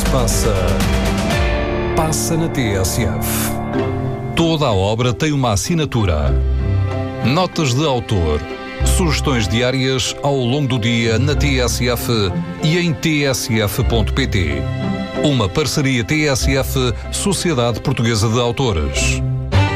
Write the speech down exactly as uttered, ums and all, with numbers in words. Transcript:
passa, passa na T S F. Toda a obra tem uma assinatura. Notas de autor, sugestões diárias ao longo do dia na T S F e em t s f ponto p t. Uma parceria T S F, Sociedade Portuguesa de Autores.